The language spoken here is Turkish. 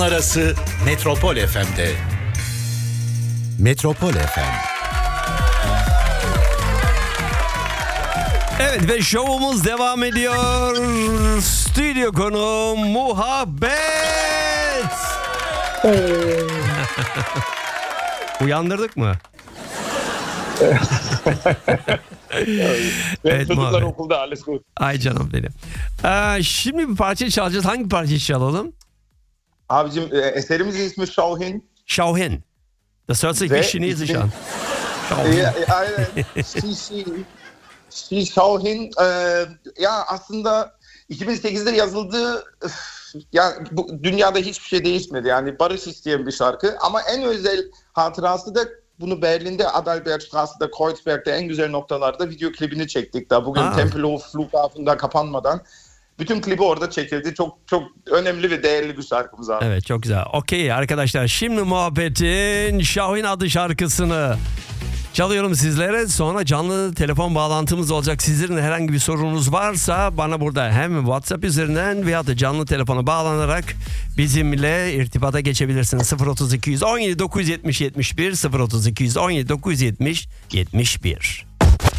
Arası Metropol FM'de. Metropol FM. Evet ve şovumuz devam ediyor. Stüdyo konuğum Muhabbet. Uyandırdık mı? Evet, çocuklar Muhabbet. okulda, alles gut. Ay canım benim. Şimdi bir parça çalacağız. Hangi parçayı çalalım? Abicim eserimizin ismi Şauhin. Şauhin. Das hört sich wie Ve Chinesisch 2000 an. Şauhin. Aynen. Şauhin ya aslında 2008'de yazıldığı ya bu dünyada hiçbir şey değişmedi. Yani barış isteyen bir şarkı ama en özel hatırası da bunu Berlin'de Adalbertstrasse'da, Kreuzberg'de en güzel noktalarda video klibini çektik da bugün Tempelhof Flughafen'da kapanmadan. Bütün klibi orada çekildi. Çok çok önemli ve değerli bir şarkımız abi. Evet, çok güzel. Okey arkadaşlar, şimdi Muhabbet'in Şauhin adlı şarkısını çalıyorum sizlere. Sonra canlı telefon bağlantımız olacak. Sizlerin herhangi bir sorunuz varsa bana burada hem WhatsApp üzerinden veya da canlı telefona bağlanarak bizimle irtibata geçebilirsiniz. 032 17 970 71 032 17 970 71.